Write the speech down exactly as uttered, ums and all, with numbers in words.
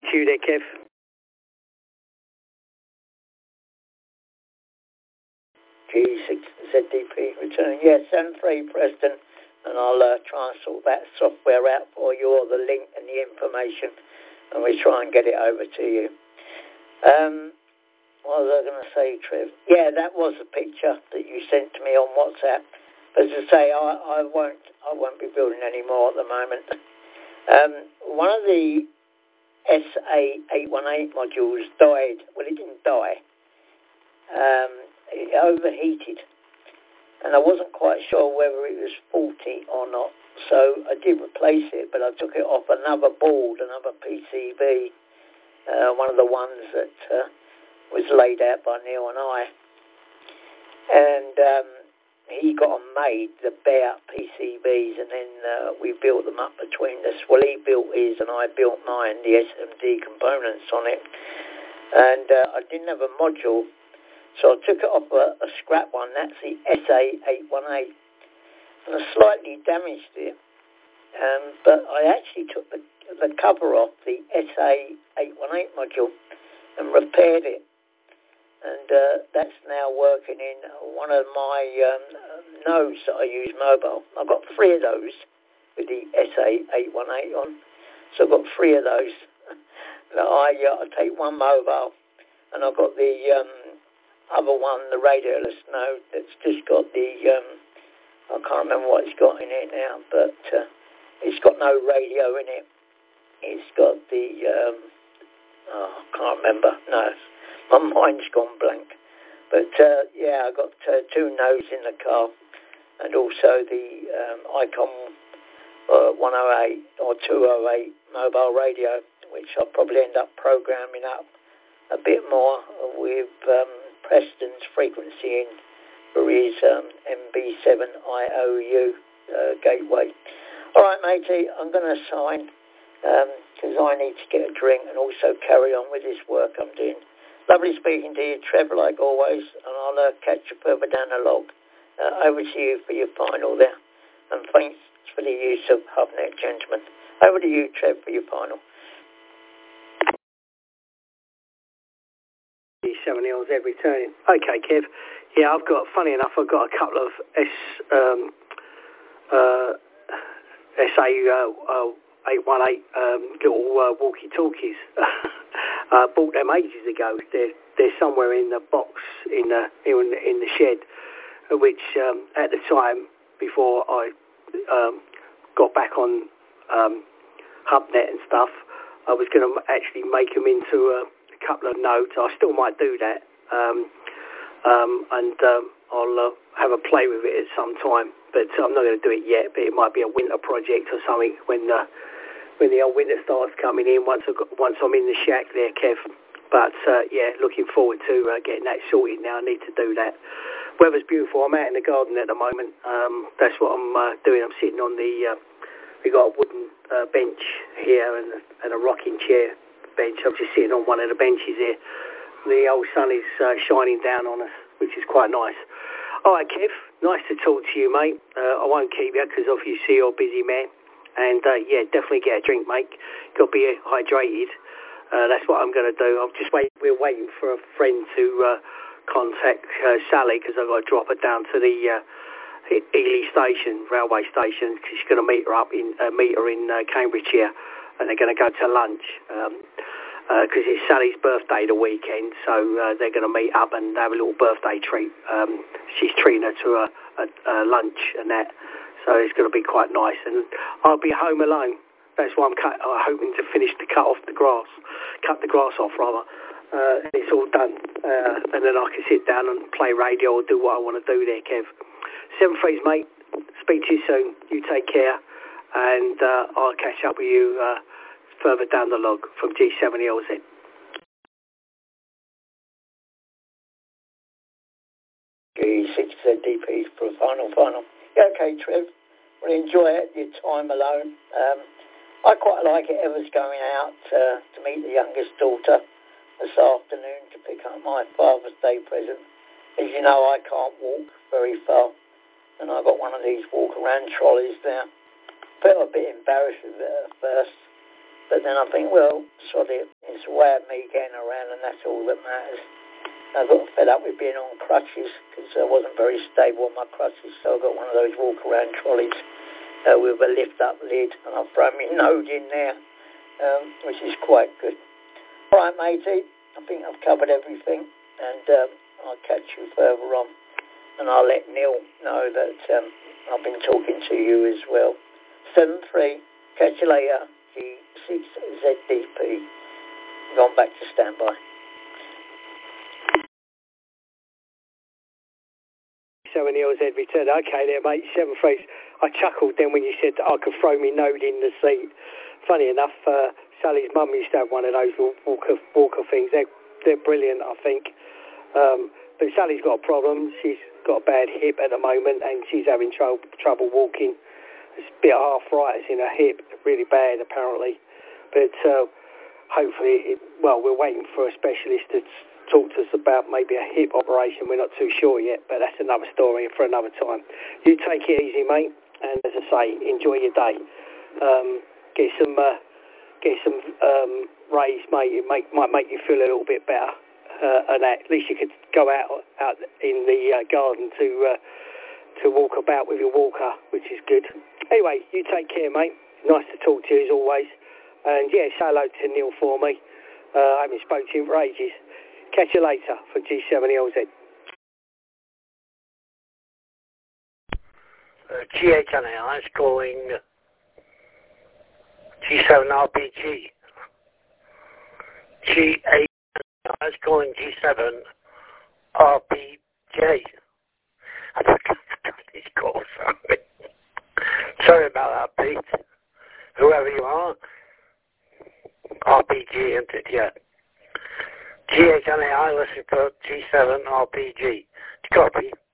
You there, Kev? G six Z D P returning. Yes, seven three Preston, and I'll uh, try and sort that software out for you, or the link and the information, and we try and get it over to you. Um, what was I going to say, Trev? Yeah, that was a picture that you sent to me on WhatsApp. As I say, I, I won't I won't be building any more at the moment. Um, one of the S A eight one eight modules died. Well, it didn't die. Um, it overheated, and I wasn't quite sure whether it was faulty or not. So I did replace it, but I took it off another board, another P C B, uh, one of the ones that uh, was laid out by Neil and I. And um, he got them made, the bare P C Bs, and then uh, we built them up between us. Well, he built his and I built mine, the S M D components on it. And uh, I didn't have a module, so I took it off a, a scrap one. That's the S A eight one eight. And I slightly damaged it. Um, but I actually took the, the cover off the S A eight one eight module and repaired it. And uh, that's now working in one of my um, nodes that I use mobile. I've got three of those with the S A eight one eight on. So I've got three of those. I, uh, I take one mobile, and I've got the um, other one, the radioless node, that's just got the, um, I can't remember what it's got in it now, but uh, it's got no radio in it. It's got the, um, oh, I can't remember, no. My mind's gone blank. But, uh, yeah, I got uh, two nodes in the car, and also the um, ICOM uh, one oh eight or two oh eight mobile radio, which I'll probably end up programming up a bit more with um, Preston's frequency in for his um, M B seven I O U uh, gateway. All right, matey, I'm going to sign because um, I need to get a drink and also carry on with this work I'm doing. Lovely speaking to you, Trevor, like always, and I'll uh, catch you further down the log. Uh, over to you for your final there. And thanks for the use of HubNet, gentlemen. Over to you, Trev, for your final. Seven Hills every turning. Okay, Kev. Yeah, I've got, funny enough, I've got a couple of S, um, uh, S A eight one eight um, little uh, walkie-talkies. I uh, bought them ages ago. They're, they're somewhere in the box in the in, in the shed, which um, at the time, before I um, got back on um, HubNet and stuff, I was going to actually make them into a, a couple of nodes. I still might do that, um, um, and um, I'll uh, have a play with it at some time. But I'm not going to do it yet. But it might be a winter project or something when uh, when the old winter starts coming in. Once I got, once I'm in the shack there, Kev. But uh, yeah, looking forward to uh, getting that sorted now. I need to do that. Weather's beautiful. I'm out in the garden at the moment. Um, that's what I'm uh, doing. I'm sitting on the. Uh, we got a wooden uh, bench here and a, and a rocking chair bench. I'm just sitting on one of the benches here. The old sun is uh, shining down on us, which is quite nice. All right, Kev. Nice to talk to you, mate. Uh, I won't keep you because obviously you're a busy man. And uh, yeah, definitely get a drink, mate. Got to be hydrated. Uh, that's what I'm going to do. I'm just wait. We're waiting for a friend to uh, contact uh, Sally because I've got to drop her down to the uh, Ely station, railway station. Cause she's going to meet her up in uh, meet her in uh, Cambridgeshire, and they're going to go to lunch because um, uh, it's Sally's birthday the weekend. So uh, they're going to meet up and have a little birthday treat. Um, she's treating her to a, a, a lunch and that. So it's going to be quite nice, and I'll be home alone. That's why I'm, cut, I'm hoping to finish to cut off the grass, cut the grass off rather. Uh, it's all done, uh, and then I can sit down and play radio or do what I want to do there, Kev. Seven threes, mate. Speak to you soon. You take care, and uh, I'll catch up with you uh, further down the log from G seven L Z. G six Z D P for a final, final. Yeah, okay, Trev. Well, enjoy it, your time alone. Um, I quite like it. Ever's going out uh, to meet the youngest daughter this afternoon to pick up my Father's Day present. As you know, I can't walk very far, and I've got one of these walk-around trolleys now. Felt a bit embarrassed with it at first, but then I think, well, sod it. way of me getting around, and that's all that matters. I got fed up with being on crutches because I wasn't very stable on my crutches, so I got one of those walk-around trolleys uh, with a lift-up lid, and I've thrown my node in there, um, which is quite good. All right, matey, I think I've covered everything, and um, I'll catch you further on, and I'll let Neil know that um, I've been talking to you as well. seven three, catch you later, G six Z D P. Gone back to standby. seven L Z returned. Okay there, mate, seven three. I chuckled then when you said that I could throw me node in the seat. Funny enough, uh, Sally's mum used to have one of those walker, walker things. They're, they're brilliant, I think. Um, but Sally's got a problem. She's got a bad hip at the moment, and she's having trouble, trouble walking. There's a bit of arthritis in her hip, really bad apparently. But uh, hopefully, it, well, we're waiting for a specialist to talk to us about maybe a hip operation. We're not too sure yet, but that's another story for another time. You take it easy, mate, and as I say, enjoy your day. Um, get some, uh, get some um, rays, mate. It make, might make you feel a little bit better. Uh, and at least you could go out out in the uh, garden to uh, to walk about with your walker, which is good. Anyway, you take care, mate. Nice to talk to you as always. And yeah, say hello to Neil for me. Uh, I haven't spoken to him for ages. Catch you later for G seven L Z. Uh, G eight N A I is calling G seven R P G. G eight N A I is calling G seven R P J. I don't know these calls. Sorry about that, Pete. Whoever you are. R P G, isn't it? Yeah. G eight N A I, listen for G seven R P G. Copy.